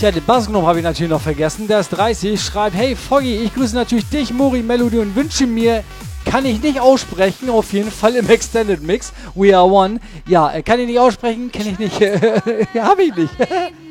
Ja, den Bassgnom habe ich natürlich noch vergessen. Der ist 30, schreibt, hey Foggy, ich grüße natürlich dich, Mori Melody und wünsche mir, kann ich nicht aussprechen, auf jeden Fall im Extended Mix, We Are One. Ja, kann ich nicht aussprechen, kenne ich nicht, habe ich nicht.